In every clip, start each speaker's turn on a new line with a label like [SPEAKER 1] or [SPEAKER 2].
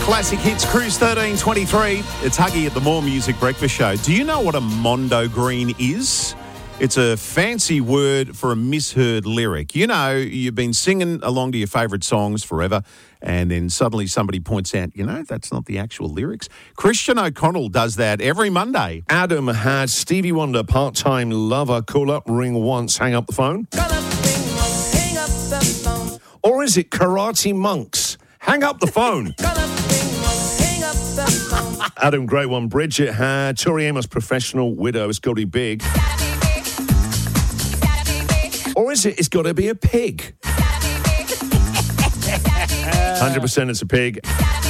[SPEAKER 1] Classic Hits, Cruise 1323. It's Huggy at the More Music Breakfast Show. Do you know what a mondo green is? It's a fancy word for a misheard lyric. You know, you've been singing along to your favourite songs forever, and then suddenly somebody points out, that's not the actual lyrics. Christian O'Connell does that every Monday.
[SPEAKER 2] Adam had Stevie Wonder, part-time lover, call up, ring once, hang up the phone.
[SPEAKER 3] Call up, ring once, hang up the phone.
[SPEAKER 2] Or is it karate monks? Hang up the phone.
[SPEAKER 3] Call up, ring once, hang up the phone.
[SPEAKER 2] Adam, great one. Bridget had Tori Amos, professional widow, it's got to be big. Or is it, it's got to be a pig? 100% it's a pig.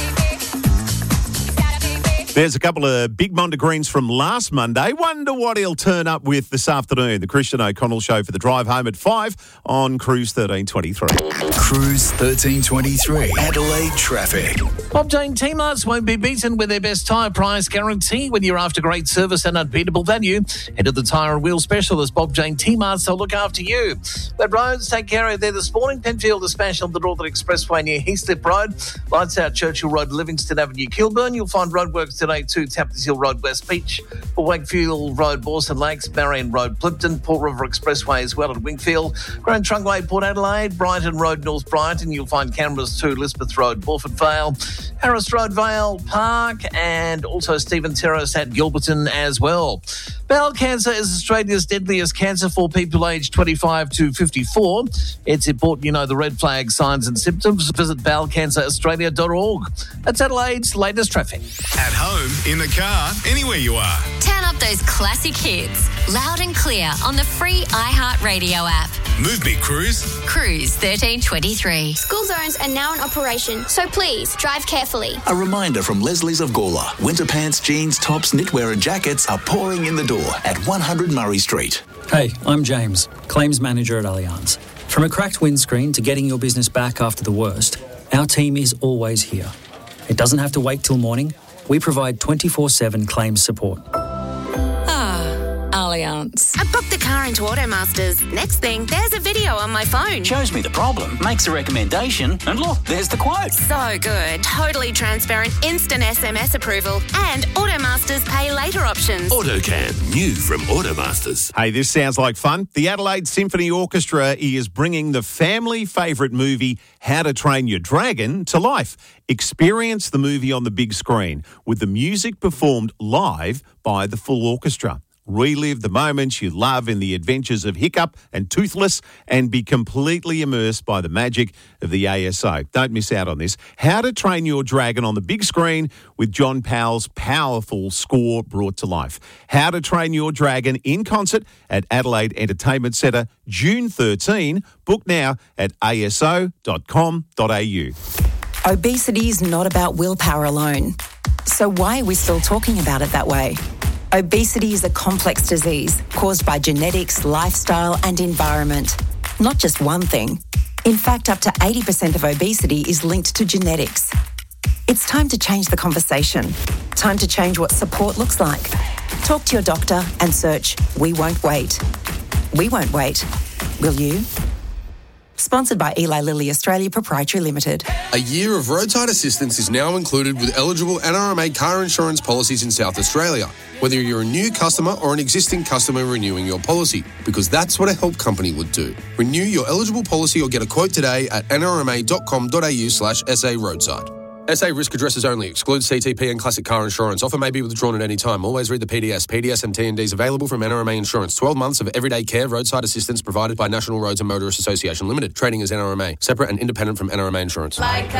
[SPEAKER 1] There's a couple of big mondo greens from last Monday. Wonder what he'll turn up with this afternoon. The Christian O'Connell Show for the drive home at 5 on Cruise 1323.
[SPEAKER 4] Cruise 1323. Adelaide traffic.
[SPEAKER 5] Bob Jane T-Marts won't be beaten with their best tyre price guarantee when you're after great service and unbeatable value. Head to the Tyre and Wheel Specialist, Bob Jane T-Marts. They'll look after you. Let roads take care of there this morning. Penfield is smashed on the Northern Expressway near Heathcliff Road. Lights out Churchill Road, Livingston Avenue, Kilburn. You'll find roadworks today to Tappers Hill Road, West Beach. For Wakefield Road, Borson Lakes, Marion Road, Plimpton, Port River Expressway as well at Wingfield. Grand Trunk Way, Port Adelaide, Brighton Road, North Brighton. You'll find cameras to Elizabeth Road, Borford Vale, Harris Road, Vale Park, and also Stephen Terrace at Gilberton as well. Bowel cancer is Australia's deadliest cancer for people aged 25 to 54. It's important you know the red flag signs and symptoms. Visit bowelcanceraustralia.org. That's Adelaide's latest traffic.
[SPEAKER 4] At home, in the car, anywhere you are.
[SPEAKER 6] Turn up those classic hits, loud and clear on the free iHeartRadio app.
[SPEAKER 4] Move me, Cruise.
[SPEAKER 6] Cruise 1323.
[SPEAKER 7] School zones are now in operation, so please drive carefully.
[SPEAKER 8] A reminder from Leslie's of Gawler. Winter pants, jeans, tops, knitwear and jackets are pouring in the door at 100 Murray Street.
[SPEAKER 9] Hey, I'm James, Claims Manager at Allianz. From a cracked windscreen to getting your business back after the worst, our team is always here. It doesn't have to wait till morning. We provide 24/7 claims support.
[SPEAKER 6] Allianz.
[SPEAKER 10] I booked the car into Automasters. Next thing, there's a video on my phone.
[SPEAKER 11] Shows me the problem, makes a recommendation, and look, there's the quote.
[SPEAKER 10] So good. Totally transparent, instant SMS approval, and Automasters pay later options.
[SPEAKER 4] AutoCam, new from Automasters.
[SPEAKER 1] Hey, this sounds like fun. The Adelaide Symphony Orchestra is bringing the family favourite movie How to Train Your Dragon to life. Experience the movie on the big screen with the music performed live by the full orchestra. Relive the moments you love in the adventures of Hiccup and Toothless and be completely immersed by the magic of the ASO. Don't miss out on this. How to Train Your Dragon on the big screen with John Powell's powerful score brought to life. How to Train Your Dragon in concert at Adelaide Entertainment Centre, June 13. Book now at aso.com.au.
[SPEAKER 12] Obesity is not about willpower alone. So why are we still talking about it that way? Obesity is a complex disease caused by genetics, lifestyle and environment. Not just one thing. In fact, up to 80% of obesity is linked to genetics. It's time to change the conversation. Time to change what support looks like. Talk to your doctor and search We Won't Wait. We won't wait. Will you? Sponsored by Eli Lilly Australia Proprietary Limited.
[SPEAKER 13] A year of roadside assistance is now included with eligible NRMA car insurance policies in South Australia, whether you're a new customer or an existing customer renewing your policy, because that's what a help company would do. Renew your eligible policy or get a quote today at nrma.com.au/SA roadside. SA risk addresses only. Excludes CTP and classic car insurance. Offer may be withdrawn at any time. Always read the PDS. PDS and T&Ds available from NRMA Insurance. 12 months of everyday care roadside assistance provided by National Roads and Motorists Association Limited. Trading as NRMA. Separate and independent from NRMA Insurance.